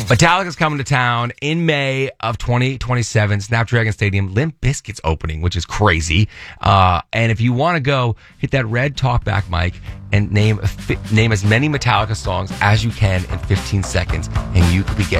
Metallica's coming to town in May of 2027, Snapdragon Stadium. Limp Bizkit's opening, which is crazy. And if you want to go, hit that red talkback mic and name as many Metallica songs as you can in 15 seconds, and you could be getting